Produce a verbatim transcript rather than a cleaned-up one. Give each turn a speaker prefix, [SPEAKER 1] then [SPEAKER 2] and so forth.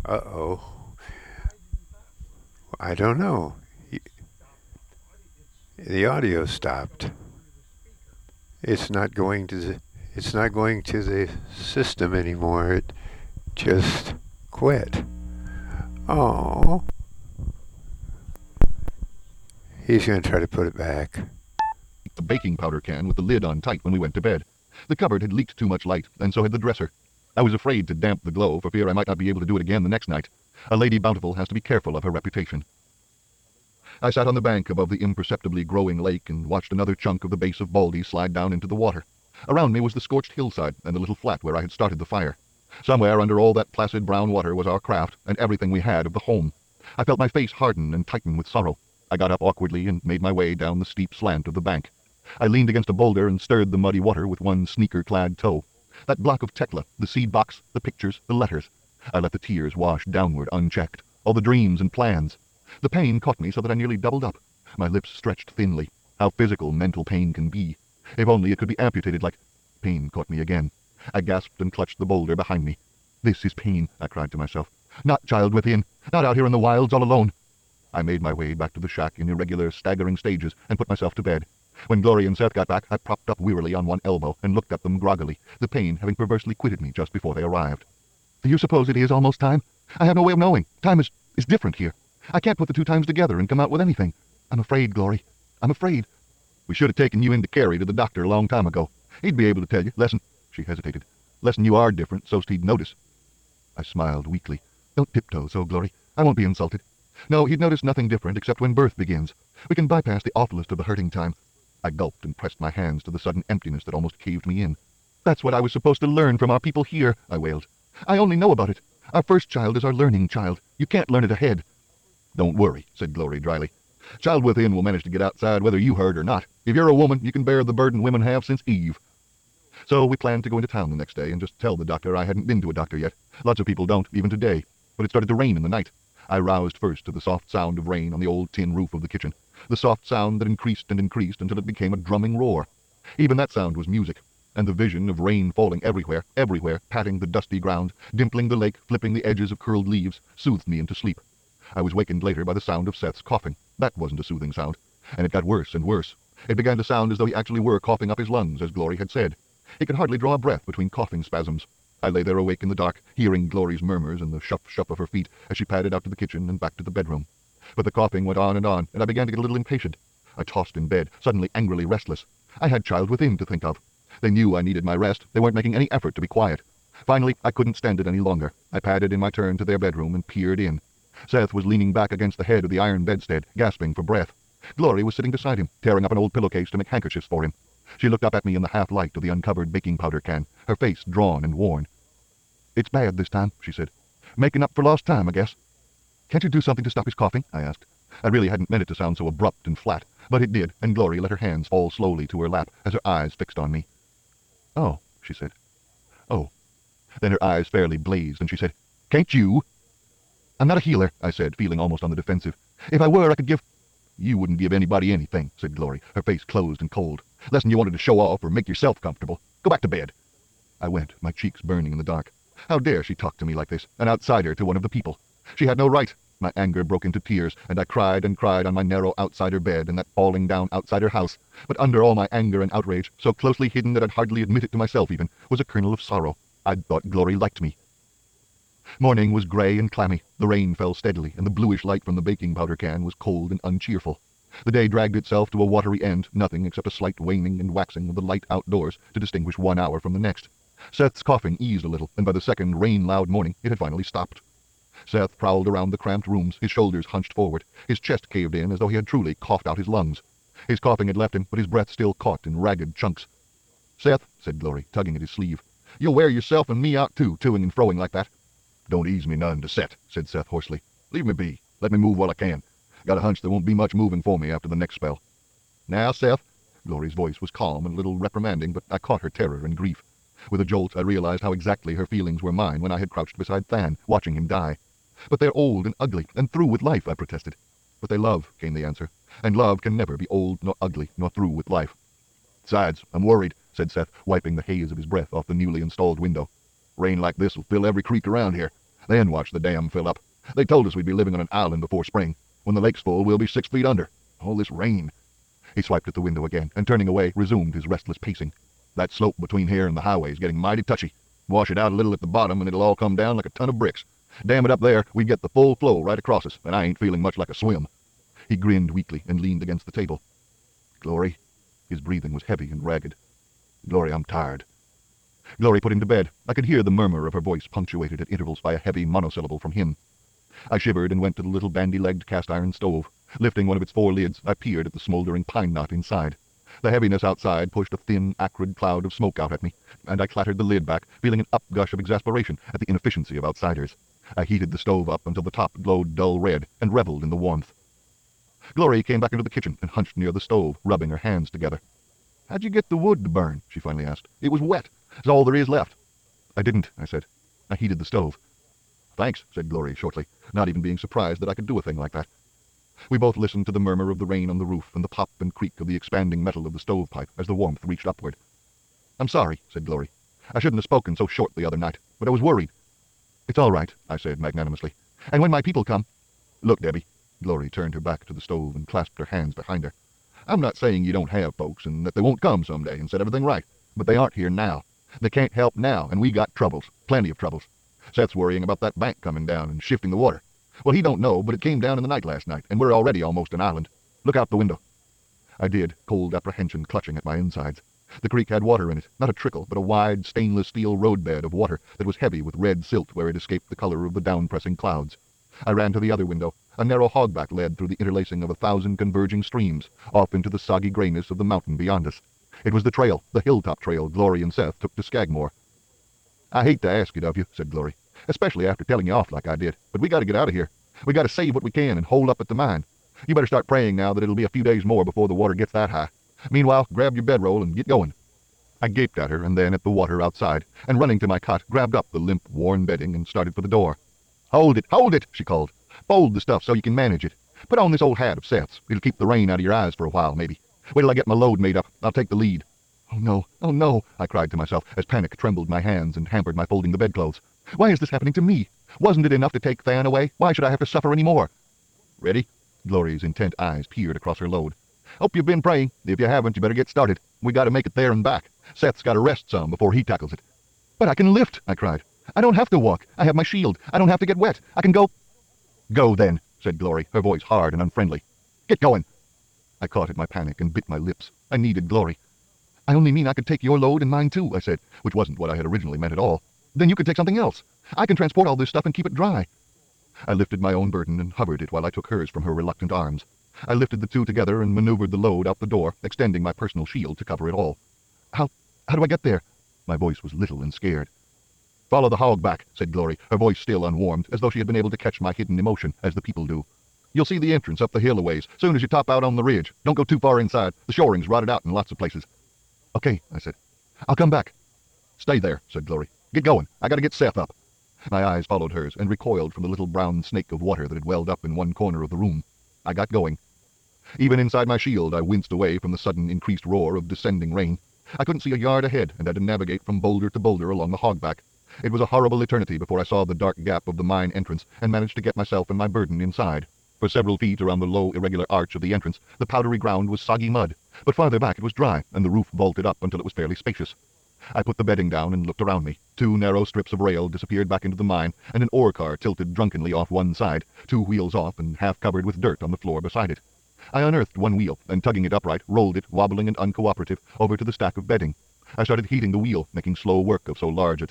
[SPEAKER 1] Uh-oh. I don't know. The audio stopped. It's not going to the, it's not going to the system anymore. It just quit. Oh, he's going to try to put it back.
[SPEAKER 2] A baking powder can with the lid on tight when we went to bed. The cupboard had leaked too much light, and so had the dresser. I was afraid to damp the glow for fear I might not be able to do it again the next night. A Lady Bountiful has to be careful of her reputation. I sat on the bank above the imperceptibly growing lake and watched another chunk of the base of Baldy slide down into the water. Around me was the scorched hillside and the little flat where I had started the fire. Somewhere under all that placid brown water was our craft and everything we had of the home. I felt my face harden and tighten with sorrow. I got up awkwardly and made my way down the steep slant of the bank. I leaned against a boulder and stirred the muddy water with one sneaker-clad toe. That block of Tekla, the seed box, the pictures, the letters. I let the tears wash downward unchecked, all the dreams and plans. The pain caught me so that I nearly doubled up. My lips stretched thinly. How physical mental pain can be. If only it could be amputated like... Pain caught me again. I gasped and clutched the boulder behind me. This is pain, I cried to myself. Not child within. Not out here in the wilds all alone. I made my way back to the shack in irregular, staggering stages and put myself to bed. When Glory and Seth got back, I propped up wearily on one elbow and looked at them groggily, the pain having perversely quitted me just before they arrived. Do you suppose it is almost time? I have no way of knowing. Time is, is different here. I can't put the two times together and come out with anything. I'm afraid, Glory. I'm afraid. We should have taken you in to Carrie to the doctor a long time ago. He'd be able to tell you. Lesson. She hesitated. Lesson you are different, so's he'd notice. I smiled weakly. Don't tiptoe so, Glory. I won't be insulted. No, he'd notice nothing different except when birth begins. We can bypass the awfulest of the hurting time. I gulped and pressed my hands to the sudden emptiness that almost caved me in. That's what I was supposed to learn from our people here, I wailed. I only know about it. Our first child is our learning child. You can't learn it ahead. Don't worry, said Glory dryly. Child within will manage to get outside whether you hurt or not. If you're a woman, you can bear the burden women have since Eve. So we planned to go into town the next day and just tell the doctor I hadn't been to a doctor yet. Lots of people don't, even today. But it started to rain in the night. I roused first to the soft sound of rain on the old tin roof of the kitchen, the soft sound that increased and increased until it became a drumming roar. Even that sound was music, and the vision of rain falling everywhere, everywhere, patting the dusty ground, dimpling the lake, flipping the edges of curled leaves, soothed me into sleep. I was wakened later by the sound of Seth's coughing. That wasn't a soothing sound, and it got worse and worse. It began to sound as though he actually were coughing up his lungs, as Glory had said. He could hardly draw a breath between coughing spasms. I lay there awake in the dark, hearing Glory's murmurs and the shuff-shuff of her feet as she padded out to the kitchen and back to the bedroom. But the coughing went on and on, and I began to get a little impatient. I tossed in bed, suddenly angrily restless. I had child within to think of. They knew I needed my rest. They weren't making any effort to be quiet. Finally, I couldn't stand it any longer. I padded in my turn to their bedroom and peered in. Seth was leaning back against the head of the iron bedstead, gasping for breath. Glory was sitting beside him, tearing up an old pillowcase to make handkerchiefs for him. She looked up at me in the half-light of the uncovered baking powder can, her face drawn and worn. It's bad this time, she said. Making up for lost time, I guess. Can't you do something to stop his coughing? I asked. I really hadn't meant it to sound so abrupt and flat, but it did, and Glory let her hands fall slowly to her lap as her eyes fixed on me. Oh, she said. Oh. Then her eyes fairly blazed, and she said, Can't you? I'm not a healer, I said, feeling almost on the defensive. If I were, I could give... You wouldn't give anybody anything, said Glory, her face closed and cold. Lesson you wanted to show off or make yourself comfortable. Go back to bed. I went, my cheeks burning in the dark. How dare she talk to me like this, an outsider to one of the people? She had no right. My anger broke into tears, and I cried and cried on my narrow outsider bed in that falling down outsider house. But under all my anger and outrage, so closely hidden that I'd hardly admit it to myself even, was a kernel of sorrow. I'd thought Glory liked me. Morning was grey and clammy. The rain fell steadily, and the bluish light from the baking powder can was cold and uncheerful. The day dragged itself to a watery end, nothing except a slight waning and waxing of the light outdoors to distinguish one hour from the next. Seth's coughing eased a little, and by the second rain-loud morning it had finally stopped. Seth prowled around the cramped rooms, his shoulders hunched forward, his chest caved in as though he had truly coughed out his lungs. His coughing had left him, but his breath still caught in ragged chunks. Seth, said Glory, tugging at his sleeve, you'll wear yourself and me out too, toing and froing like that. Don't ease me none to set, said Seth hoarsely. Leave me be. Let me move while I can. Got a hunch there won't be much moving for me after the next spell. Now, Seth. Glory's voice was calm and a little reprimanding, but I caught her terror and grief. With a jolt, I realized how exactly her feelings were mine when I had crouched beside Than, watching him die. But they're old and ugly, and through with life, I protested. But they love, came the answer, and love can never be old nor ugly nor through with life. Besides, I'm worried, said Seth, wiping the haze of his breath off the newly installed window. Rain like this will fill every creek around here. Then watch the dam fill up. They told us we'd be living on an island before spring. When the lake's full, we'll be six feet under. All this rain. He swiped at the window again, and turning away, resumed his restless pacing. That slope between here and the highway is getting mighty touchy. Wash it out a little at the bottom, and it'll all come down like a ton of bricks. Dam it up there, we get the full flow right across us, and I ain't feeling much like a swim. He grinned weakly and leaned against the table. Glory. His breathing was heavy and ragged. Glory, I'm tired. Glory put him to bed. I could hear the murmur of her voice punctuated at intervals by a heavy monosyllable from him. I shivered and went to the little bandy-legged cast-iron stove. Lifting one of its four lids, I peered at the smoldering pine knot inside. The heaviness outside pushed a thin, acrid cloud of smoke out at me, and I clattered the lid back, feeling an upgush of exasperation at the inefficiency of outsiders. I heated the stove up until the top glowed dull red, and reveled in the warmth. Glory came back into the kitchen and hunched near the stove, rubbing her hands together. "How'd you get the wood to burn?" she finally asked. "It was wet. It's all there is left." "I didn't," I said. "I heated the stove." "Thanks," said Glory shortly, not even being surprised that I could do a thing like that. We both listened to the murmur of the rain on the roof and the pop and creak of the expanding metal of the stovepipe as the warmth reached upward. "I'm sorry," said Glory. "I shouldn't have spoken so short the other night, but I was worried." "It's all right," I said magnanimously. "And when my people come—" "Look, Debbie." Glory turned her back to the stove and clasped her hands behind her. "I'm not saying you don't have folks and that they won't come someday and set everything right, but they aren't here now. They can't help now, and we got troubles, plenty of troubles. Seth's worrying about that bank coming down and shifting the water. Well, he don't know, but it came down in the night last night, and we're already almost an island. Look out the window." I did, cold apprehension clutching at my insides. The creek had water in it, not a trickle, but a wide stainless steel roadbed of water that was heavy with red silt where it escaped the color of the down-pressing clouds. I ran to the other window. A narrow hogback led through the interlacing of a thousand converging streams, off into the soggy grayness of the mountain beyond us. It was the trail, the hilltop trail Glory and Seth took to Skagmore. "I hate to ask it of you," said Glory, "especially after telling you off like I did, but we got to get out of here. We got to save what we can and hold up at the mine. You better start praying now that it'll be a few days more before the water gets that high. Meanwhile, grab your bedroll and get going." I gaped at her and then at the water outside, and running to my cot, grabbed up the limp, worn bedding and started for the door. "Hold it, hold it," she called. "Fold the stuff so you can manage it. Put on this old hat of Seth's. It'll keep the rain out of your eyes for a while, maybe. Wait till I get my load made up. I'll take the lead." "Oh, no, oh, no," I cried to myself as panic trembled my hands and hampered my folding the bedclothes. "Why is this happening to me? Wasn't it enough to take Than away? Why should I have to suffer any more?" "Ready?" Glory's intent eyes peered across her load. "Hope you've been praying. If you haven't, you better get started. We got to make it there and back. Seth's got to rest some before he tackles it." "But I can lift," I cried. "I don't have to walk. I have my shield. I don't have to get wet. I can go—" "Go, then," said Glory, her voice hard and unfriendly. "Get going." I caught at my panic and bit my lips. I needed Glory. "I only mean I could take your load and mine too," I said, which wasn't what I had originally meant at all. "Then you could take something else. I can transport all this stuff and keep it dry." I lifted my own burden and hovered it while I took hers from her reluctant arms. I lifted the two together and maneuvered the load out the door, extending my personal shield to cover it all. How, how do I get there?" My voice was little and scared. "Follow the hog back," said Glory, her voice still unwarmed, as though she had been able to catch my hidden emotion, as the people do. "You'll see the entrance up the hill a ways, soon as you top out on the ridge. Don't go too far inside. The shoring's rotted out in lots of places." "Okay," I said. "I'll come back." "Stay there," said Glory. "Get going. I gotta get Seth up." My eyes followed hers and recoiled from the little brown snake of water that had welled up in one corner of the room. I got going. Even inside my shield, I winced away from the sudden increased roar of descending rain. I couldn't see a yard ahead and had to navigate from boulder to boulder along the hogback. It was a horrible eternity before I saw the dark gap of the mine entrance and managed to get myself and my burden inside. For several feet around the low, irregular arch of the entrance, the powdery ground was soggy mud, but farther back it was dry, and the roof vaulted up until it was fairly spacious. I put the bedding down and looked around me. Two narrow strips of rail disappeared back into the mine, and an ore car tilted drunkenly off one side, two wheels off and half covered with dirt on the floor beside it. I unearthed one wheel, and tugging it upright, rolled it, wobbling and uncooperative, over to the stack of bedding. I started heating the wheel, making slow work of so large a